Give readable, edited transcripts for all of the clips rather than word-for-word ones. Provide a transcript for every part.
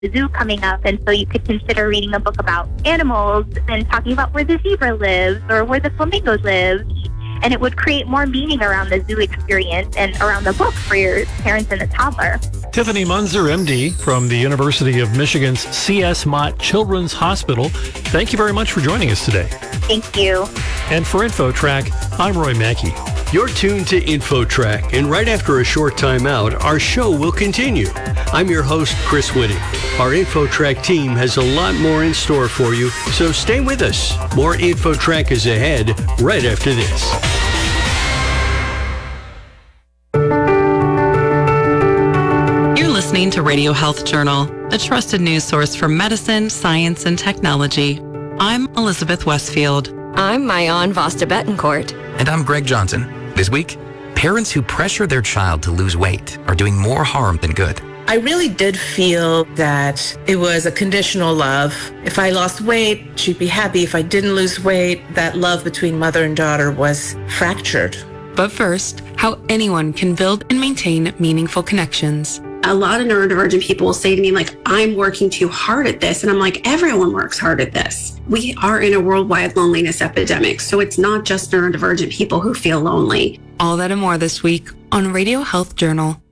the zoo coming up, and so you could consider reading a book about animals and talking about where the zebra lives or where the flamingo lives. And it would create more meaning around the zoo experience and around the book for your parents and the toddler. Tiffany Munzer, MD, from the University of Michigan's C.S. Mott Children's Hospital. Thank you very much for joining us today. Thank you. And for InfoTrack, I'm Roy Mackey. You're tuned to InfoTrack, and right after a short time out, our show will continue. I'm your host, Chris Whitting. Our InfoTrack team has a lot more in store for you, so stay with us. More InfoTrack is ahead right after this. You're listening to Radio Health Journal, a trusted news source for medicine, science, and technology. I'm Elizabeth Westfield. I'm Mayan Vasta Betancourt. And I'm Greg Johnson. This week, parents who pressure their child to lose weight are doing more harm than good. I really did feel that it was a conditional love. If I lost weight, she'd be happy. If I didn't lose weight, that love between mother and daughter was fractured. But first, how anyone can build and maintain meaningful connections. A lot of neurodivergent people will say to me, like, I'm working too hard at this. And I'm like, everyone works hard at this. We are in a worldwide loneliness epidemic. So it's not just neurodivergent people who feel lonely. All that and more this week on Radio Health Journal.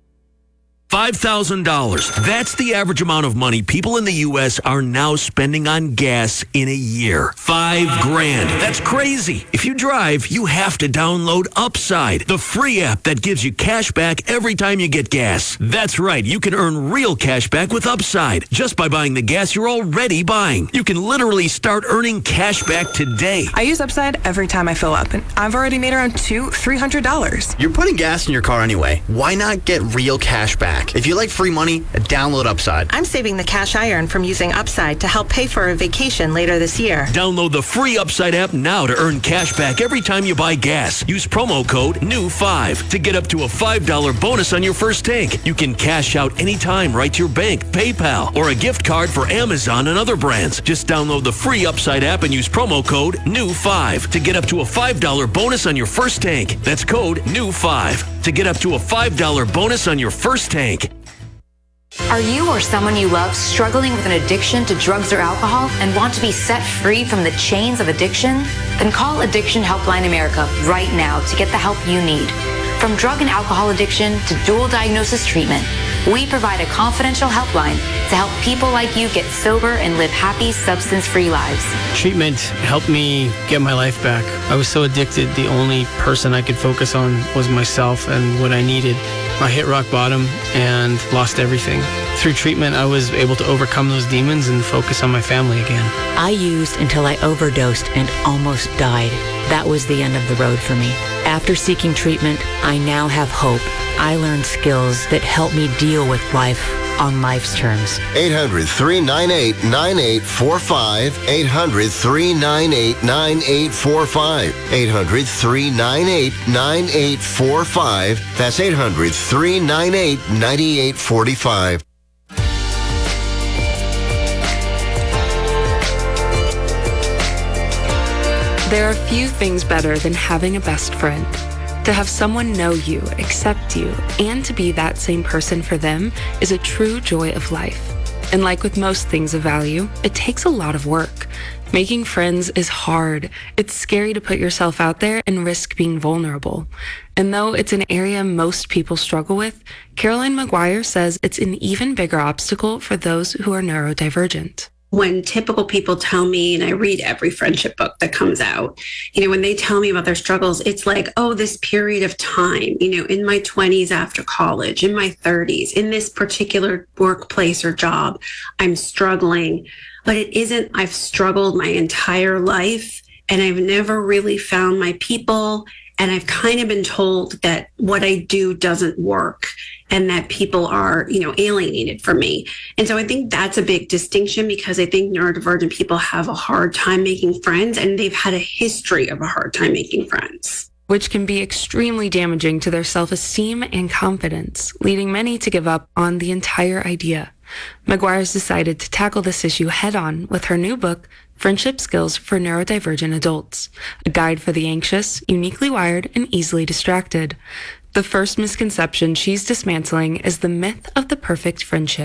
$5,000. That's the average amount of money people in the U.S. are now spending on gas in a year. $5,000. That's crazy. If you drive, you have to download Upside, the free app that gives you cash back every time you get gas. That's right. You can earn real cash back with Upside just by buying the gas you're already buying. You can literally start earning cash back today. I use Upside every time I fill up, and I've already made around $300. You're putting gas in your car anyway. Why not get real cash back? If you like free money, download Upside. I'm saving the cash I earn from using Upside to help pay for a vacation later this year. Download the free Upside app now to earn cash back every time you buy gas. Use promo code NEW5 to get up to a $5 bonus on your first tank. You can cash out anytime right to your bank, PayPal, or a gift card for Amazon and other brands. Just download the free Upside app and use promo code NEW5 to get up to a $5 bonus on your first tank. That's code NEW5 to get up to a $5 bonus on your first tank. Are you or someone you love struggling with an addiction to drugs or alcohol and want to be set free from the chains of addiction? Then call Addiction Helpline America right now to get the help you need. From drug and alcohol addiction to dual diagnosis treatment, we provide a confidential helpline to help people like you get sober and live happy, substance-free lives. Treatment helped me get my life back. I was so addicted, the only person I could focus on was myself and what I needed. I hit rock bottom and lost everything. Through treatment, I was able to overcome those demons and focus on my family again. I used until I overdosed and almost died. That was the end of the road for me. After seeking treatment, I now have hope. I learned skills that help me deal with life on life's terms. 800-398-9845. 800-398-9845. 800-398-9845. That's 800-398-9845. There are few things better than having a best friend. To have someone know you, accept you, and to be that same person for them is a true joy of life. And like with most things of value, it takes a lot of work. Making friends is hard. It's scary to put yourself out there and risk being vulnerable. And though it's an area most people struggle with, Caroline McGuire says it's an even bigger obstacle for those who are neurodivergent. When typical people tell me, and I read every friendship book that comes out, when they tell me about their struggles, it's like, oh, this period of time, in my 20s after college, in my 30s, in this particular workplace or job, I'm struggling. But it isn't, I've struggled my entire life and I've never really found my people. And I've kind of been told that what I do doesn't work and that people are, alienated from me. And so I think that's a big distinction because I think neurodivergent people have a hard time making friends and they've had a history of a hard time making friends. Which can be extremely damaging to their self-esteem and confidence, leading many to give up on the entire idea. McGuire's decided to tackle this issue head-on with her new book, Friendship Skills for Neurodivergent Adults, a guide for the anxious, uniquely wired, and easily distracted. The first misconception she's dismantling is the myth of the perfect friendship.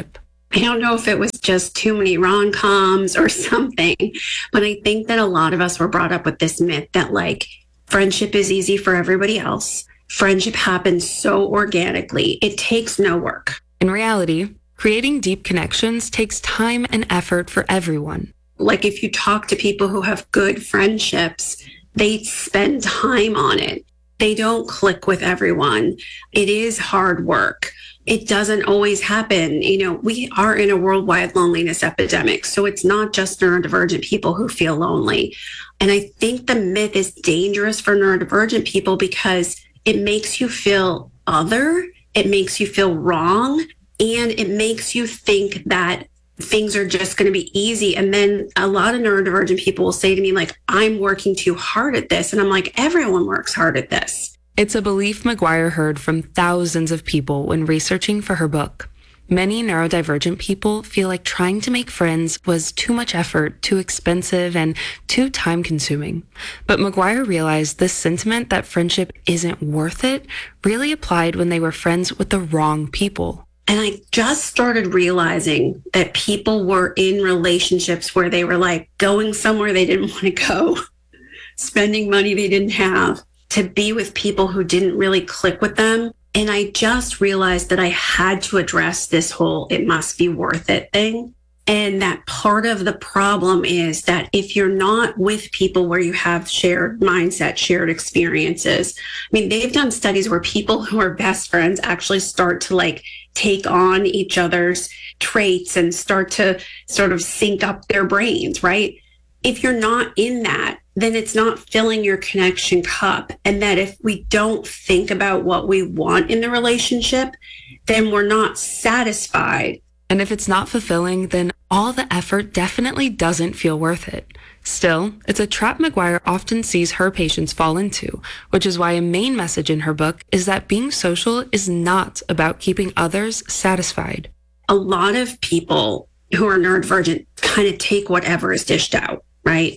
I don't know if it was just too many rom-coms or something, but I think that a lot of us were brought up with this myth that like friendship is easy for everybody else. Friendship happens so organically. It takes no work. In reality, creating deep connections takes time and effort for everyone. Like if you talk to people who have good friendships, they spend time on it. They don't click with everyone. It is hard work. It doesn't always happen. You know, we are in a worldwide loneliness epidemic. So it's not just neurodivergent people who feel lonely. And I think the myth is dangerous for neurodivergent people because it makes you feel other, it makes you feel wrong, and it makes you think that things are just going to be easy. And then a lot of neurodivergent people will say to me, like, I'm working too hard at this. And I'm like, everyone works hard at this. It's a belief McGuire heard from thousands of people when researching for her book. Many neurodivergent people feel like trying to make friends was too much effort, too expensive, and too time-consuming. But McGuire realized this sentiment that friendship isn't worth it really applied when they were friends with the wrong people. And I just started realizing that people were in relationships where they were like going somewhere they didn't want to go, spending money they didn't have, to be with people who didn't really click with them. And I just realized that I had to address this whole it must be worth it thing. And that part of the problem is that if you're not with people where you have shared mindset, shared experiences, I mean, they've done studies where people who are best friends actually start to like take on each other's traits and start to sort of sync up their brains, right? If you're not in that, then it's not filling your connection cup. And that if we don't think about what we want in the relationship, then we're not satisfied. And if it's not fulfilling, then all the effort definitely doesn't feel worth it. Still, it's a trap McGuire often sees her patients fall into, which is why a main message in her book is that being social is not about keeping others satisfied. A lot of people who are neurodivergent kind of take whatever is dished out, right?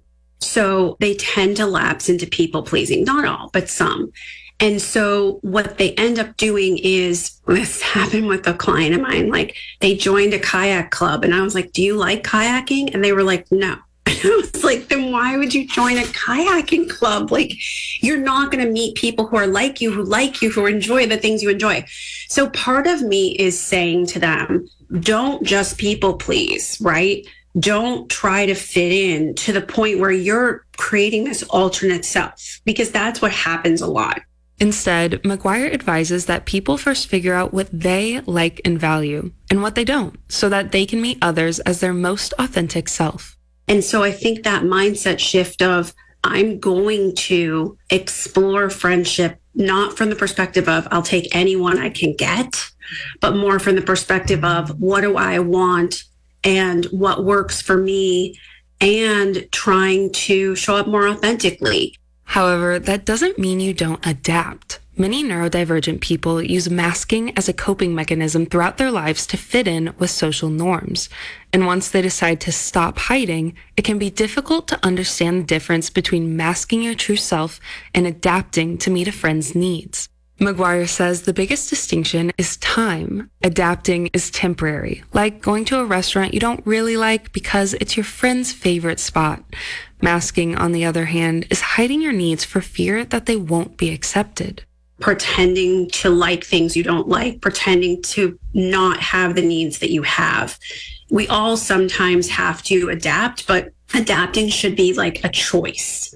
So they tend to lapse into people pleasing, not all, but some. And so what they end up doing is, this happened with a client of mine, like they joined a kayak club and I was like, do you like kayaking? And they were like, no. And I was like, then why would you join a kayaking club? Like, you're not going to meet people who are like you, who enjoy the things you enjoy. So part of me is saying to them, don't just people please, right? Don't try to fit in to the point where you're creating this alternate self, because that's what happens a lot. Instead, McGuire advises that people first figure out what they like and value and what they don't, so that they can meet others as their most authentic self. And so I think that mindset shift of I'm going to explore friendship, not from the perspective of I'll take anyone I can get, but more from the perspective of what do I want and what works for me, and trying to show up more authentically. However, that doesn't mean you don't adapt. Many neurodivergent people use masking as a coping mechanism throughout their lives to fit in with social norms. And once they decide to stop hiding, it can be difficult to understand the difference between masking your true self and adapting to meet a friend's needs. McGuire says the biggest distinction is time. Adapting is temporary, like going to a restaurant you don't really like because it's your friend's favorite spot. Masking, on the other hand, is hiding your needs for fear that they won't be accepted. Pretending to like things you don't like, pretending to not have the needs that you have. We all sometimes have to adapt, but adapting should be like a choice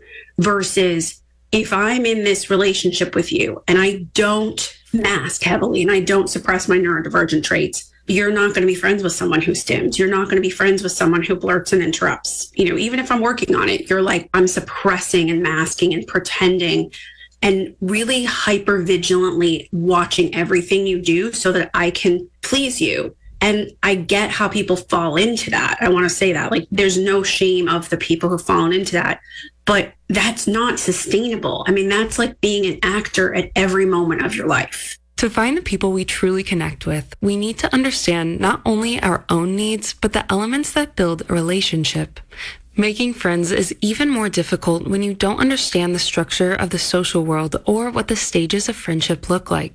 versus if I'm in this relationship with you and I don't mask heavily and I don't suppress my neurodivergent traits, you're not going to be friends with someone who stims. You're not going to be friends with someone who blurts and interrupts. You know, even if I'm working on it, you're like, I'm suppressing and masking and pretending and really hyper vigilantly watching everything you do so that I can please you. And I get how people fall into that. I want to say that, like, there's no shame of the people who've fallen into that, but that's not sustainable. I mean, that's like being an actor at every moment of your life. To find the people we truly connect with, we need to understand not only our own needs, but the elements that build a relationship. Making friends is even more difficult when you don't understand the structure of the social world or what the stages of friendship look like.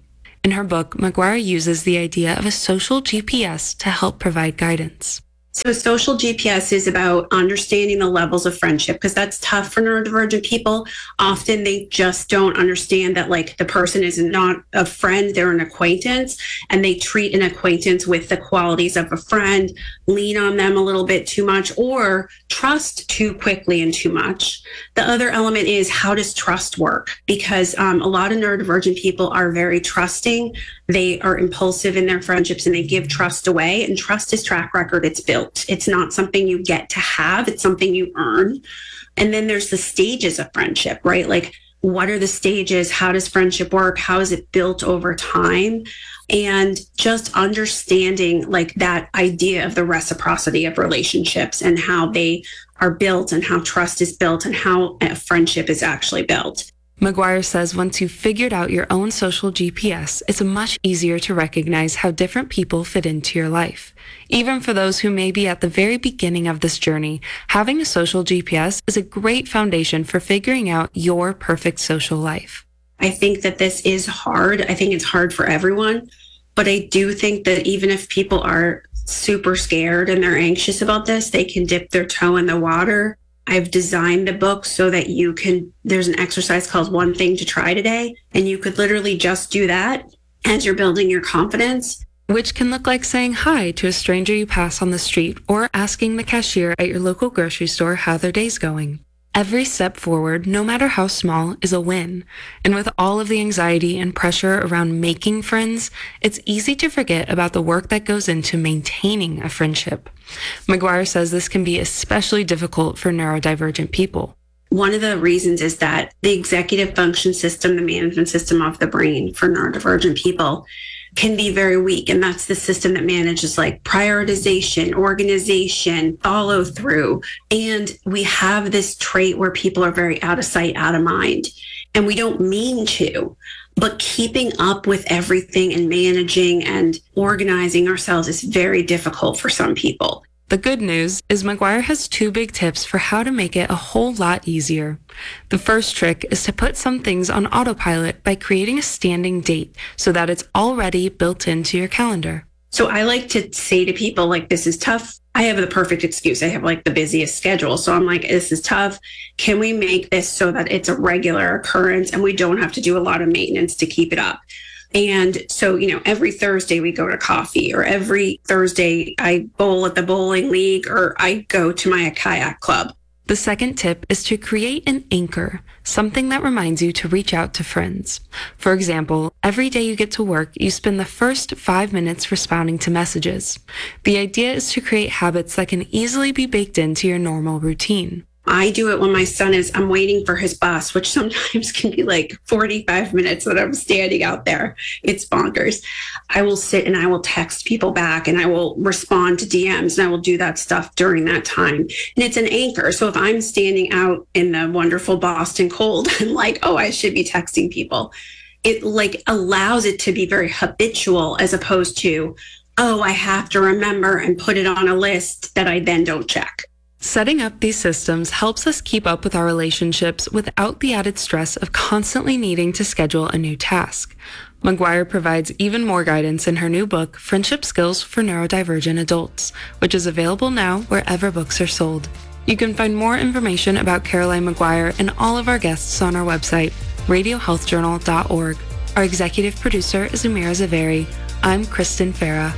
In her book, McGuire uses the idea of a social GPS to help provide guidance. So social GPS is about understanding the levels of friendship, because that's tough for neurodivergent people. Often they just don't understand that, like, the person is not a friend, they're an acquaintance, and they treat an acquaintance with the qualities of a friend, lean on them a little bit too much, or trust too quickly and too much. The other element is, how does trust work? Because a lot of neurodivergent people are very trusting. They are impulsive in their friendships and they give trust away. And trust is track record. It's built. It's not something you get to have. It's something you earn. And then there's the stages of friendship, right? Like, what are the stages? How does friendship work? How is it built over time? And just understanding, like, that idea of the reciprocity of relationships and how they are built and how trust is built and how a friendship is actually built. McGuire says once you've figured out your own social GPS, it's much easier to recognize how different people fit into your life. Even for those who may be at the very beginning of this journey, having a social GPS is a great foundation for figuring out your perfect social life. I think that this is hard. I think it's hard for everyone. But I do think that even if people are super scared and they're anxious about this, they can dip their toe in the water. I've designed the book so that there's an exercise called One Thing to Try Today, and you could literally just do that as you're building your confidence. Which can look like saying hi to a stranger you pass on the street or asking the cashier at your local grocery store how their day's going. Every step forward, no matter how small, is a win. And with all of the anxiety and pressure around making friends, it's easy to forget about the work that goes into maintaining a friendship. McGuire says this can be especially difficult for neurodivergent people. One of the reasons is that the executive function system, the management system of the brain for neurodivergent people, can be very weak. And that's the system that manages, like, prioritization, organization, follow through. And we have this trait where people are very out of sight, out of mind. And we don't mean to, but keeping up with everything and managing and organizing ourselves is very difficult for some people. The good news is McGuire has 2 big tips for how to make it a whole lot easier. The first trick is to put some things on autopilot by creating a standing date so that it's already built into your calendar. So I like to say to people, like, this is tough. I have the perfect excuse. I have, like, the busiest schedule. So I'm like, this is tough. Can we make this so that it's a regular occurrence and we don't have to do a lot of maintenance to keep it up? And so, every Thursday we go to coffee, or every Thursday I bowl at the bowling league, or I go to my kayak club. The second tip is to create an anchor, something that reminds you to reach out to friends. For example, every day you get to work, you spend the first 5 minutes responding to messages. The idea is to create habits that can easily be baked into your normal routine. I do it when my son I'm waiting for his bus, which sometimes can be like 45 minutes that I'm standing out there. It's bonkers. I will sit and I will text people back and I will respond to DMs, and I will do that stuff during that time. And it's an anchor. So if I'm standing out in the wonderful Boston cold, I'm like, oh, I should be texting people. It, like, allows it to be very habitual, as opposed to, oh, I have to remember and put it on a list that I then don't check. Setting up these systems helps us keep up with our relationships without the added stress of constantly needing to schedule a new task. McGuire provides even more guidance in her new book, Friendship Skills for Neurodivergent Adults, which is available now wherever books are sold. You can find more information about Caroline McGuire and all of our guests on our website, radiohealthjournal.org. Our executive producer is Amira Zaveri. I'm Kristen Farah.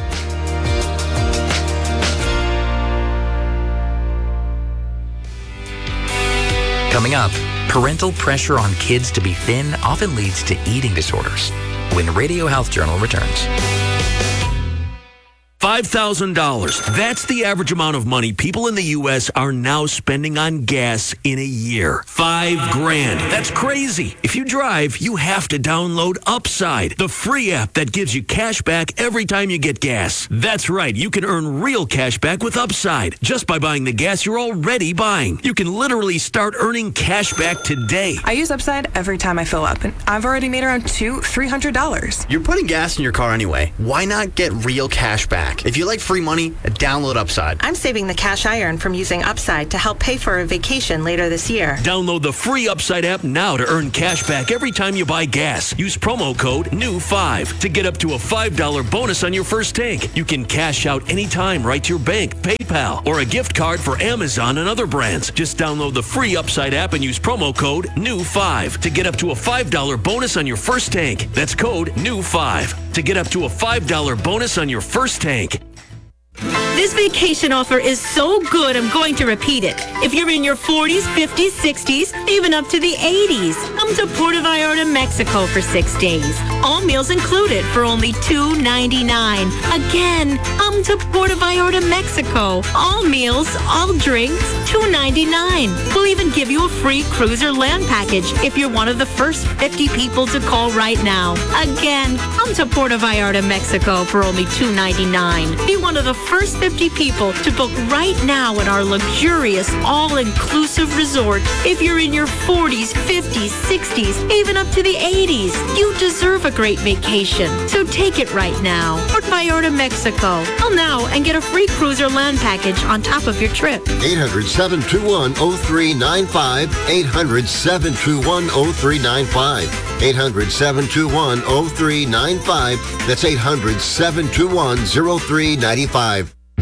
Coming up, parental pressure on kids to be thin often leads to eating disorders. When Radio Health Journal returns. $5,000. That's the average amount of money people in the U.S. are now spending on gas in a year. $5,000. That's crazy. If you drive, you have to download Upside, the free app that gives you cash back every time you get gas. That's right. You can earn real cash back with Upside just by buying the gas you're already buying. You can literally start earning cash back today. I use Upside every time I fill up, and I've already made around $200-300. You're putting gas in your car anyway. Why not get real cash back? back. If you like free money, download Upside. I'm saving the cash I earn from using Upside to help pay for a vacation later this year. Download the free Upside app now to earn cash back every time you buy gas. Use promo code NEW5 to get up to a $5 bonus on your first tank. You can cash out anytime right to your bank, PayPal, or a gift card for Amazon and other brands. Just download the free Upside app and use promo code NEW5 to get up to a $5 bonus on your first tank. That's code NEW5 to get up to a $5 bonus on your first tank. This vacation offer is so good, I'm going to repeat it. If you're in your 40s, 50s, 60s, even up to the 80s, come to Puerto Vallarta, Mexico for 6 days. All meals included for only $2.99. Again, come to Puerto Vallarta, Mexico. All meals, all drinks, $2.99. We'll even give you a free cruiser land package if you're one of the first 50 people to call right now. Again, come to Puerto Vallarta, Mexico for only $2.99. Be one of the first 50 people to book right now in our luxurious, all-inclusive resort. If you're in your 40s, 50s, 60s, even up to the 80s, you deserve a great vacation. So take it right now. Puerto Vallarta, Mexico. Call now and get a free cruiser land package on top of your trip. 800-721-0395. 800-721-0395. 800-721-0395. That's 800-721-0395.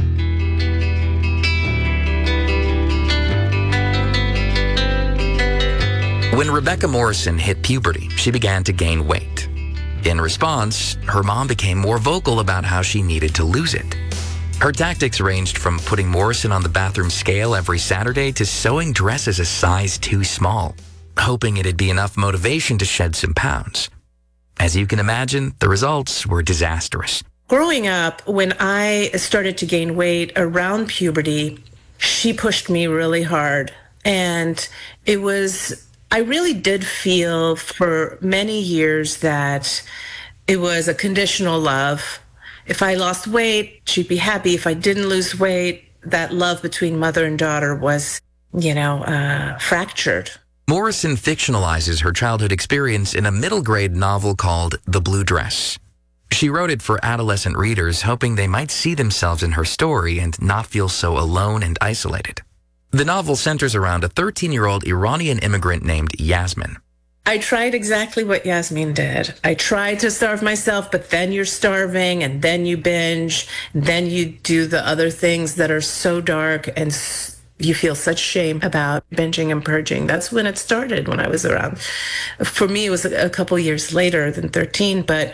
When Rebecca Morrison hit puberty, she began to gain weight. In response, her mom became more vocal about how she needed to lose it. Her tactics ranged from putting Morrison on the bathroom scale every Saturday to sewing dresses a size too small, hoping it'd be enough motivation to shed some pounds. As you can imagine, the results were disastrous. Growing up, when I started to gain weight around puberty, she pushed me really hard. And I really did feel for many years that it was a conditional love. If I lost weight, she'd be happy. If I didn't lose weight, that love between mother and daughter was, fractured. Morrison fictionalizes her childhood experience in a middle grade novel called The Blue Dress. She wrote it for adolescent readers, hoping they might see themselves in her story and not feel so alone and isolated. The novel centers around a 13-year-old Iranian immigrant named Yasmin. I tried exactly what Yasmin did. I tried to starve myself, but then you're starving, and then you binge, and then you do the other things that are so dark, and you feel such shame about binging and purging. That's when it started, when I was around. For me, it was a couple years later than 13, but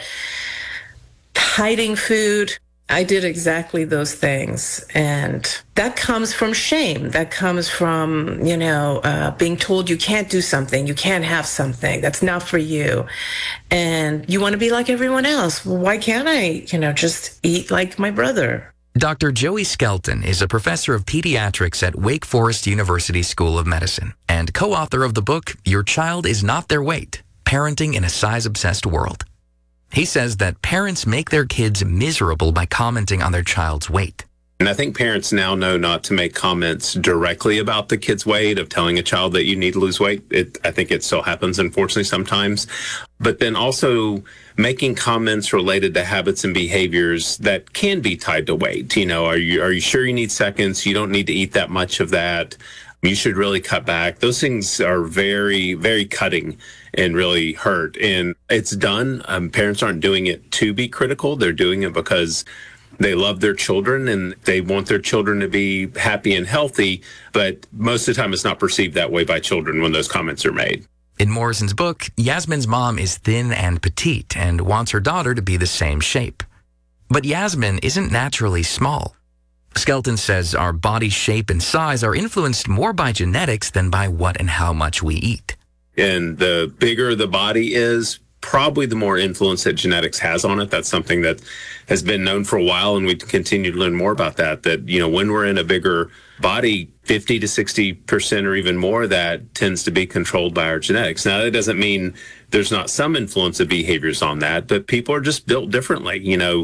hiding food, I did exactly those things. And that comes from shame. That comes from, being told you can't do something, you can't have something, that's not for you. And you want to be like everyone else. Well, why can't I, just eat like my brother? Dr. Joey Skelton is a professor of pediatrics at Wake Forest University School of Medicine and co-author of the book, Your Child is Not Their Weight, Parenting in a Size-Obsessed World. He says that parents make their kids miserable by commenting on their child's weight. And I think parents now know not to make comments directly about the kid's weight, of telling a child that you need to lose weight. I think it still happens, unfortunately, sometimes. But then also making comments related to habits and behaviors that can be tied to weight. Are you sure you need seconds? You don't need to eat that much of that. You should really cut back. Those things are very, very cutting and really hurt. And it's done. Parents aren't doing it to be critical. They're doing it because they love their children and they want their children to be happy and healthy. But most of the time, it's not perceived that way by children when those comments are made. In Morrison's book, Yasmin's mom is thin and petite and wants her daughter to be the same shape. But Yasmin isn't naturally small. Skelton says our body shape and size are influenced more by genetics than by what and how much we eat. And the bigger the body is, probably the more influence that genetics has on it. That's something that has been known for a while, and we continue to learn more about that, when we're in a bigger body, 50 to 60% or even more, that tends to be controlled by our genetics. Now, that doesn't mean there's not some influence of behaviors on that, but people are just built differently.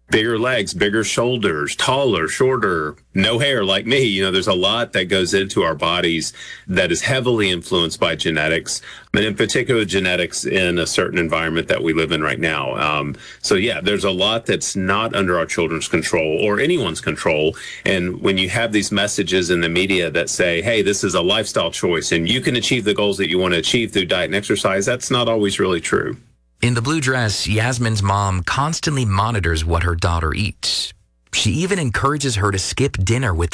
bigger legs, bigger shoulders, taller, shorter, no hair like me. You know, there's a lot that goes into our bodies that is heavily influenced by genetics, and in particular genetics in a certain environment that we live in right now. So yeah, there's a lot that's not under our children's control or anyone's control. And when you have these messages in the media that say, hey, this is a lifestyle choice and you can achieve the goals that you want to achieve through diet and exercise, that's not always really true. In the blue dress, Yasmin's mom constantly monitors what her daughter eats. She even encourages her to skip dinner with